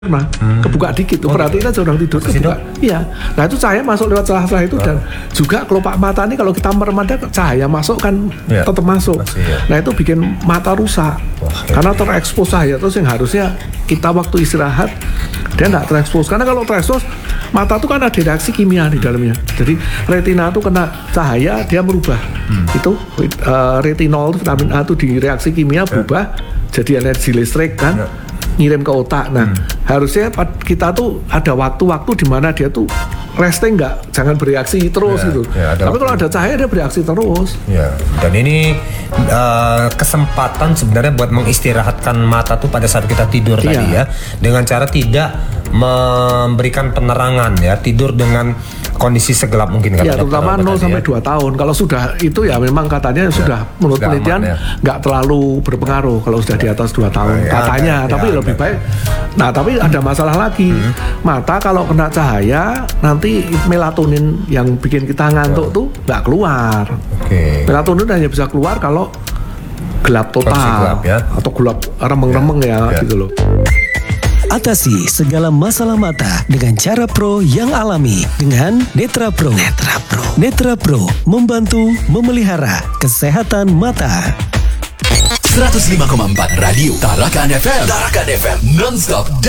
Nah, kebuka dikit tuh, perhatiin aja orang tidur kebuka. Iya. Nah itu cahaya masuk lewat celah-celah itu dan juga kelopak mata ini kalau kita merem ada cahaya masuk kan tetap masuk. Nah itu bikin mata rusak. Karena terekspos cahaya terus yang harusnya kita waktu istirahat dia nggak terekspos. Karena kalau terekspos mata tuh kan ada reaksi kimia di dalamnya. Jadi retina tuh kena cahaya dia merubah. Itu retinol vitamin A tuh di reaksi kimia berubah jadi energi listrik kan. Ngirim ke otak. Nah, harusnya kita tuh ada waktu-waktu di mana dia tuh resting jangan bereaksi terus gitu. Tapi kalau ada cahaya dia bereaksi terus. Ya. Dan ini kesempatan sebenarnya buat mengistirahatkan mata tuh pada saat kita tidur tadi ya, dengan cara tidak memberikan penerangan ya, tidur dengan kondisi segelap mungkin kan. Ya, terutama 0 sampai 2 tahun. Kalau sudah itu ya memang katanya sudah menurut penelitian nggak terlalu berpengaruh kalau sudah di atas 2 tahun katanya, tapi lebih baik. Nah, tapi ada masalah lagi. Mata kalau kena cahaya nanti melatonin yang bikin kita ngantuk tuh nggak keluar. Melatonin hanya bisa keluar kalau gelap total atau gelap remeng-remeng gitu loh. Atasi segala masalah mata dengan cara pro yang alami dengan Netra Pro. Netra Pro membantu memelihara kesehatan mata. 105,4 Radio Tarakan FM non-stop